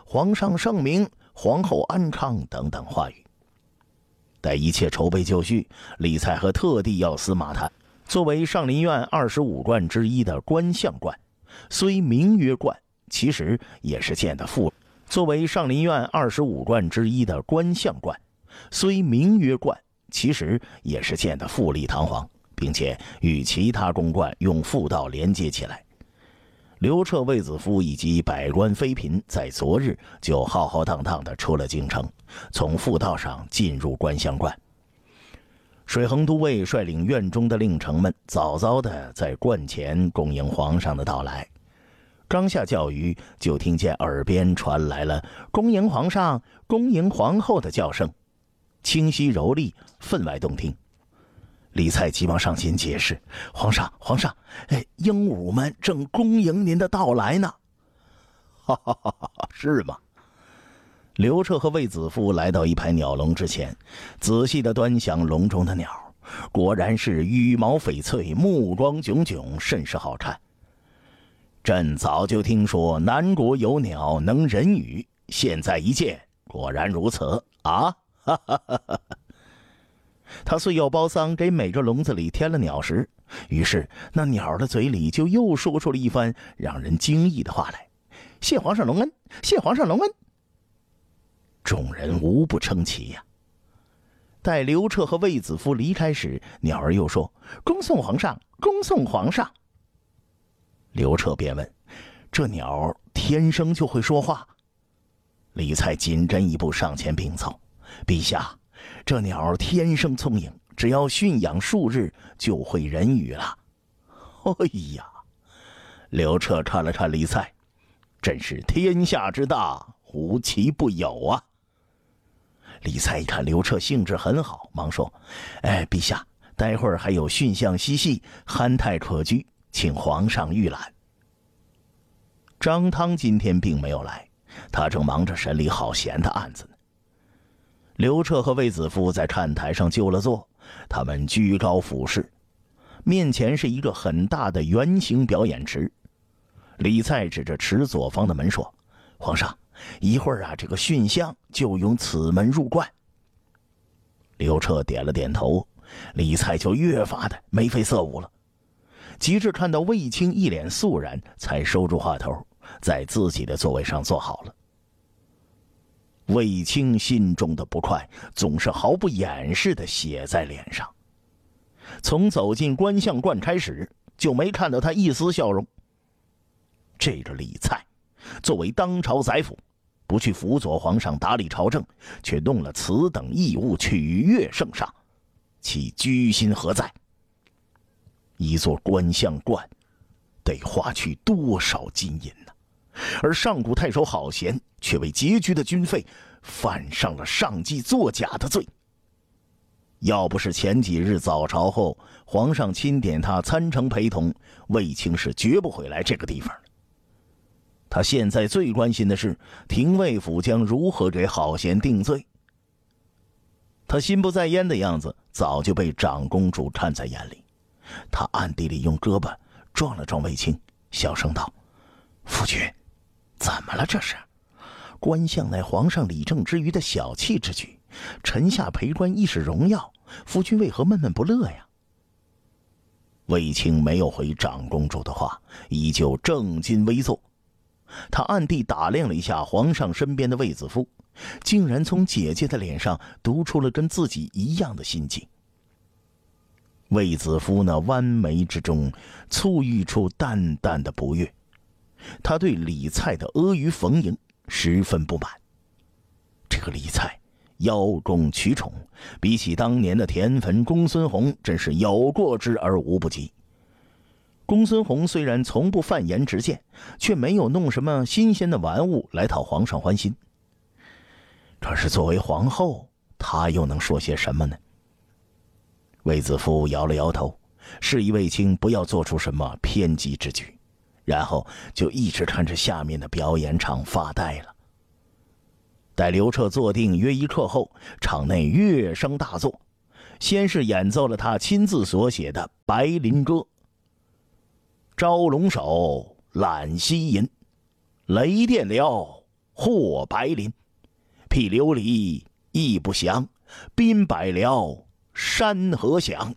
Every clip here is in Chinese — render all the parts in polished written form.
皇上圣明，皇后安康等等话语。待一切筹备就绪，李蔡和特地要司马谈。作为上林苑25观之一的观象观，虽名曰观，其实也是建的富。作为上林苑25观之一的观象观，虽名曰观，其实也是建的富丽堂皇，并且与其他宫观用妇道连接起来。刘彻、卫子夫以及百官妃嫔在昨日就浩浩荡荡地出了京城，从妇道上进入观象观。水衡都尉率领院中的令丞们早早地在观前恭迎皇上的到来。刚下轿舆，就听见耳边传来了恭迎皇上、恭迎皇后的叫声，清晰柔丽，分外动听。李蔡急忙上前解释：“皇上，鹦鹉们正恭迎您的到来呢。”“哈哈哈哈，是吗？”刘彻和卫子夫来到一排鸟笼之前，仔细地端详笼中的鸟，果然是羽毛翡翠，目光炯炯，甚是好看。朕早就听说南国有鸟能人语，现在一见，果然如此啊！哈哈哈哈。他遂要包桑给每个笼子里添了鸟食，于是那鸟的嘴里就又说出了一番让人惊异的话来：“谢皇上隆恩，谢皇上隆恩。”众人无不称奇呀。待刘彻和卫子夫离开时，鸟儿又说：“恭送皇上，恭送皇上。”刘彻便问：“这鸟天生就会说话？”李蔡紧跟一步上前禀奏：“陛下，这鸟天生聪颖，只要驯养数日就会人语了。”哎呀！刘彻看了看李蔡，真是天下之大，无奇不有啊。李蔡一看刘彻兴致很好，忙说：“陛下，待会儿还有驯象嬉戏，憨态可掬，请皇上预览。”张汤今天并没有来，他正忙着审理郝贤的案子呢。刘彻和卫子夫在看台上就了座，他们居高俯视，面前是一个很大的圆形表演池。李蔡指着池左方的门说：“皇上，一会儿这个驯象就用此门入观。”刘彻点了点头，李蔡就越发的眉飞色舞了。及至看到卫青一脸肃然，才收住话头，在自己的座位上坐好了。卫青心中的不快总是毫不掩饰地写在脸上。从走进观象观开始，就没看到他一丝笑容。这个李蔡，作为当朝宰辅，不去辅佐皇上打理朝政，却弄了此等异物取悦圣上，其居心何在？一座观象观得花去多少金银呢？而上古太守郝贤却为拮据的军费犯上了上计作假的罪。要不是前几日早朝后皇上钦点他参城陪同，卫青是绝不会来这个地方的。他现在最关心的是廷尉府将如何给郝贤定罪。他心不在焉的样子早就被长公主看在眼里，他暗地里用胳膊撞了撞卫青，小声道：“夫君，怎么了这是？观象乃皇上理政之余的小憩之举，臣下陪观亦是荣耀，夫君为何闷闷不乐呀？”卫青没有回长公主的话，依旧正襟危坐。他暗地打量了一下皇上身边的卫子夫，竟然从姐姐的脸上读出了跟自己一样的心境。卫子夫那弯眉之中簇育出淡淡的不悦，他对李蔡的阿谀逢迎十分不满。这个李蔡邀功取宠，比起当年的田汾公孙弘，真是有过之而无不及。公孙弘虽然从不犯言直谏，却没有弄什么新鲜的玩物来讨皇上欢心。可是作为皇后，她又能说些什么呢？卫子夫摇了摇头，示意卫青不要做出什么偏激之举，然后就一直看着下面的表演场发呆了。待刘彻坐定约一刻后，场内乐声大作，先是演奏了他亲自所写的《白林歌》：“招龙首，揽西银，雷电了， 祸白临。辟流离意不详，滨百僚山河响。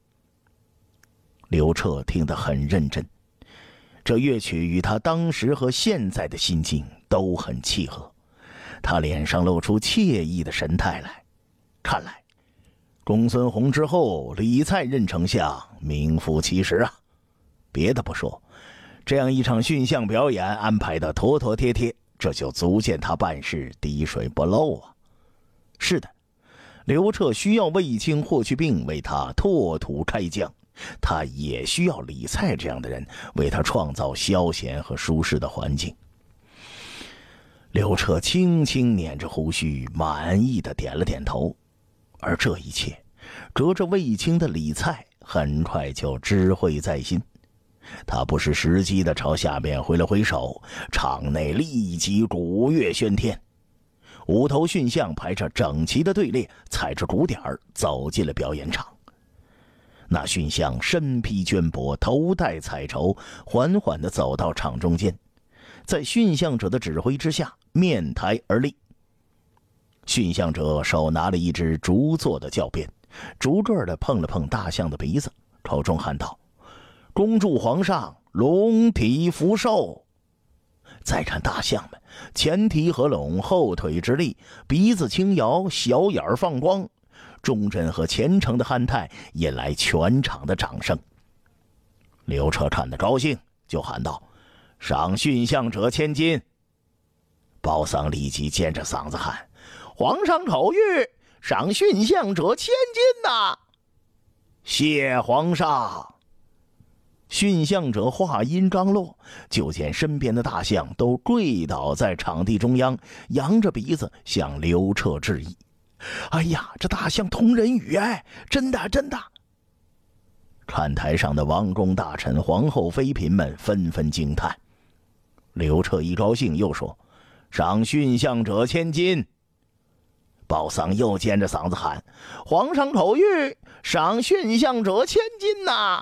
刘彻听得很认真，这乐曲与他当时和现在的心境都很契合，他脸上露出惬意的神态来。看来公孙弘之后，李蔡任丞相名副其实啊。别的不说，这样一场驯象表演安排的妥妥帖帖，这就足见他办事滴水不漏啊。是的，刘彻需要卫青、霍去病为他拓土开疆，他也需要李蔡这样的人为他创造消闲和舒适的环境。刘彻轻轻捻着胡须，满意的点了点头。而这一切，隔着卫青的李蔡很快就知会在心。他不失时机的朝下边挥了挥手，场内立即鼓乐喧天。五头驯象排着整齐的队列，踩着鼓点走进了表演场。那驯象身披绢帛，头戴彩绸，缓缓地走到场中间，在驯象者的指挥之下面台而立。驯象者手拿了一只竹做的教鞭，逐个地碰了碰大象的鼻子，口中喊道：“恭祝皇上龙体福寿。”再看大象们，前蹄合拢，后腿直立，鼻子轻摇，小眼放光，忠贞和虔诚的憨态引来全场的掌声。刘彻看得高兴，就喊道：“赏驯象者千金。”包桑立即尖着嗓子喊：“皇上口谕，赏驯象者千金呐！”谢皇上。驯象者话音刚落，就见身边的大象都跪倒在场地中央，扬着鼻子向刘彻致意。哎呀，这大象通人语哎，真的真的！看台上的王公大臣、皇后妃嫔们纷纷惊叹。刘彻一高兴，又说：“赏驯象者千金。”包桑又尖着嗓子喊：“皇上口谕，赏驯象者千金呐！”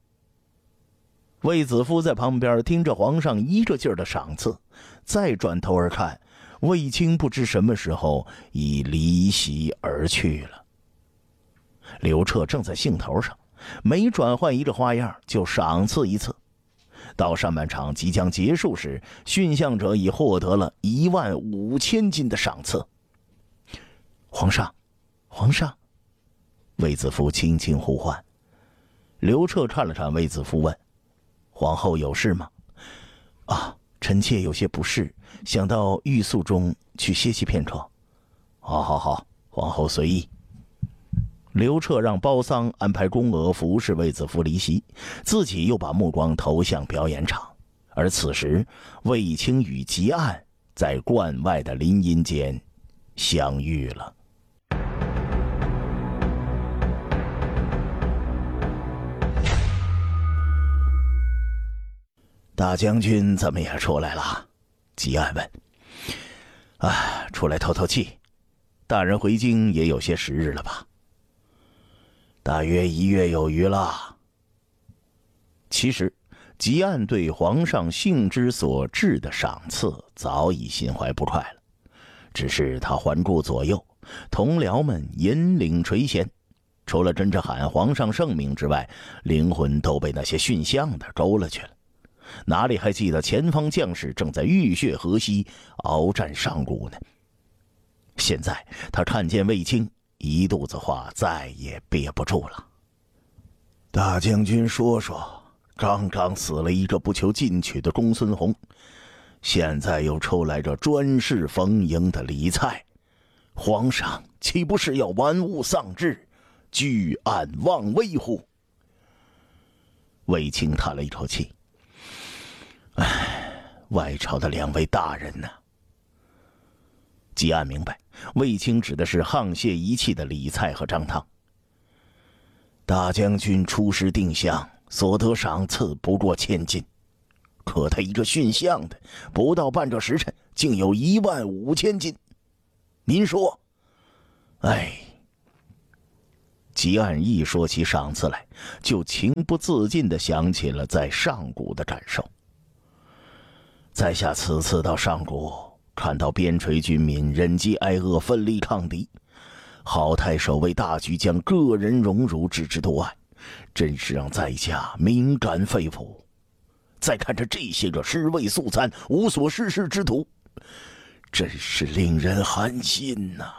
卫子夫在旁边听着皇上一个劲儿的赏赐，再转头而看，卫青不知什么时候已离席而去了。刘彻正在兴头上，每转换一个花样就赏赐一次。到上半场即将结束时，驯象者已获得了15000金的赏赐。皇上，皇上！卫子夫轻轻呼唤。刘彻看了看卫子夫，问：“皇后有事吗？”“啊，臣妾有些不适，想到寓宿中去歇息片刻。”“好好好，皇后随意。”刘彻让包桑安排宫娥服侍卫子夫离席，自己又把目光投向表演场。而此时，卫青与吉案在关外的林荫间相遇了。大将军怎么也出来了？吉案问。出来透透气。大人回京也有些时日了吧？大约1月有余了。其实吉案对皇上兴之所至的赏赐早已心怀不快了，只是他环顾左右，同僚们引领垂涎，除了跟着喊皇上圣明之外，灵魂都被那些驯象的勾了去了，哪里还记得前方将士正在浴血河西，鏖战上古呢？现在他看见卫青，一肚子话再也憋不住了。大将军说说，刚刚死了一个不求进取的公孙弘，现在又出来这专事逢迎的李蔡，皇上岂不是要玩物丧志，居安忘危乎？卫青叹了一口气，外朝的2位大人呢？吉安明白，卫青指的是沆瀣一气的李蔡和张汤。大将军出师定襄，所得赏赐不过1000金，可他一个驯象的，不到半个时辰，竟有15000金。您说，吉安一说起赏赐来，就情不自禁地想起了在上古的感受。在下此次到上古， 看到边陲军民忍饥挨饿，奋力抗敌，郝太守为大局将个人荣辱置之度外，真是让在下敏感肺腑。再看着这些个尸位素餐、无所事事之徒，真是令人寒心呐。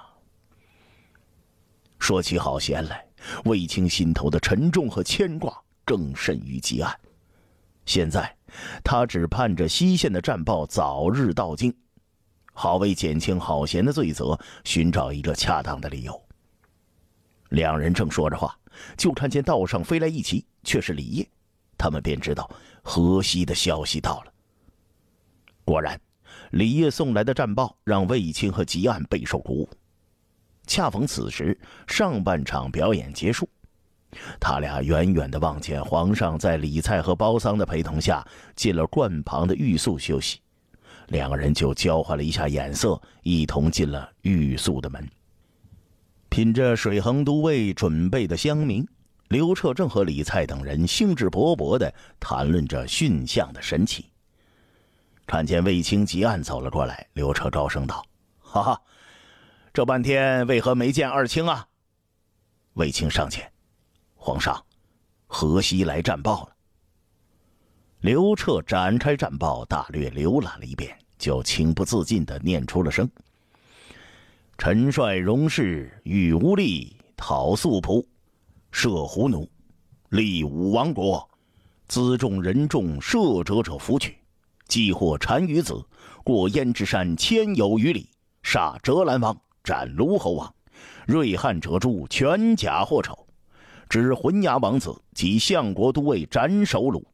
说起郝贤来，卫青心头的沉重和牵挂更甚于吉案。现在他只盼着西线的战报早日到京，好为减轻郝贤的罪责寻找一个恰当的理由。两人正说着话，就看见道上飞来一骑，却是李业。他们便知道河西的消息到了。果然，李业送来的战报让卫青和吉案备受鼓舞。恰逢此时，上半场表演结束，他俩远远地望见皇上在李蔡和包桑的陪同下进了观旁的寓宿休息，两个人就交换了一下眼色，一同进了寓宿的门。品着水衡都尉准备的香茗，刘彻正和李蔡等人兴致勃勃地谈论着驯象的神奇。看见卫青吉案走了过来，刘彻高声道：“哈哈，这半天为何没见二卿啊？”卫青上前：“皇上，河西来战报了。”刘彻展开战报，大略浏览了一遍，就情不自禁地念出了声：“臣率戎士欲乌力，讨素仆，射胡奴，立武王国，辎重人众，射折者弗取，击获单于子，过燕之山千有余里，杀折兰王，斩卢侯王，锐汉者诛，全甲获丑，指浑牙王子及相国都尉斩首虏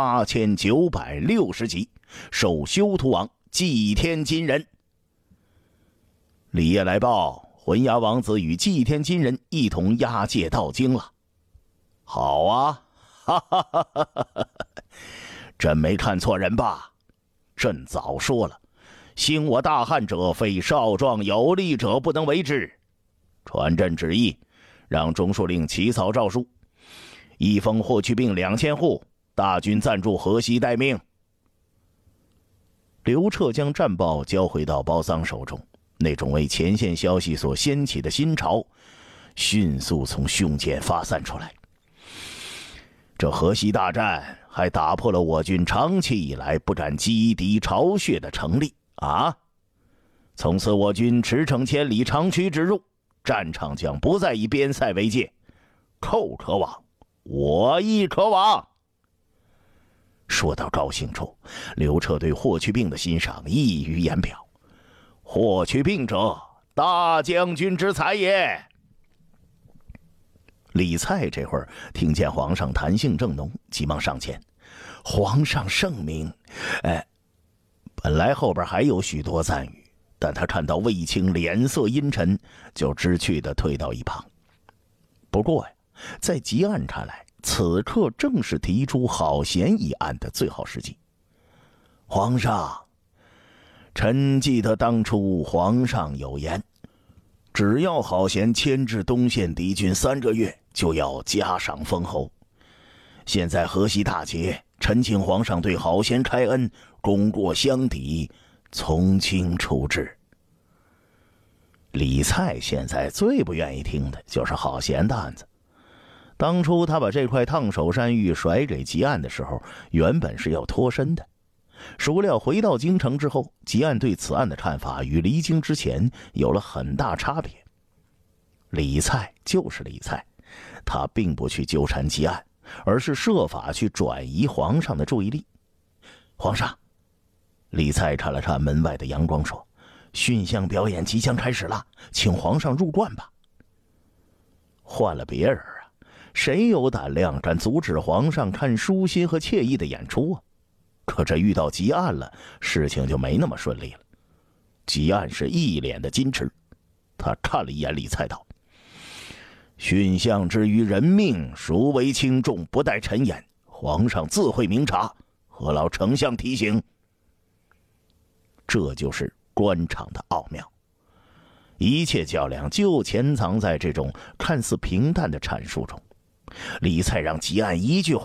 8960级，授修图王，祭天金人。”李业来报，浑牙王子与祭天金人一同押解到京了。好啊，哈哈哈哈哈哈！朕没看错人吧？朕早说了，兴我大汉者，非少壮有力者不能为之。传朕旨意，让中书令起草诏书，一封霍去病2000户，大军暂驻河西待命。刘彻将战报交回到包桑手中，那种为前线消息所掀起的心潮迅速从胸间发散出来。这河西大战还打破了我军长期以来不敢击敌巢穴的成立啊！从此我军驰骋千里，长驱直入，战场将不再以边塞为界，寇可往，我亦可往。说到高兴处，刘彻对霍去病的欣赏溢于言表。霍去病者，大将军之才也。李蔡这会儿听见皇上谈性正浓，急忙上前：“皇上圣明。”本来后边还有许多赞语，但他看到卫青脸色阴沉，就知趣地退到一旁。不过呀，在吉案看来，此刻正是提出郝贤一案的最好时机。皇上，臣记得当初皇上有言，只要郝贤牵制东线敌军3个月，就要加赏封侯。现在河西大捷，臣请皇上对郝贤开恩，功过相抵，从轻处置。李蔡现在最不愿意听的就是郝贤的案子。当初他把这块烫手山芋甩给吉案的时候，原本是要脱身的。孰料回到京城之后，吉案对此案的看法与离京之前有了很大差别。李蔡就是李蔡，他并不去纠缠吉案，而是设法去转移皇上的注意力。皇上，李蔡看了看门外的阳光，说：“驯象表演即将开始了，请皇上入观吧。”换了别人啊，谁有胆量敢阻止皇上看舒心和惬意的演出啊？可这遇到吉案了，事情就没那么顺利了。吉案是一脸的矜持，他看了一眼李蔡道：“驯象之于人命，孰为轻重，不待臣言。皇上自会明察，何劳丞相提醒？”这就是官场的奥妙，一切较量就潜藏在这种看似平淡的阐述中。李蔡让吉案一句话